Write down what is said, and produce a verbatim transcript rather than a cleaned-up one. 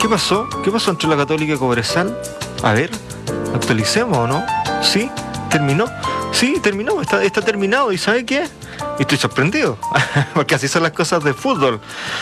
¿Qué pasó? ¿Qué pasó entre la Católica y Cobresal? A ver, actualicemos o no. ¿Sí? ¿Terminó? Sí, terminó, está, está terminado. ¿Y sabe qué? Estoy sorprendido, porque así son las cosas del fútbol.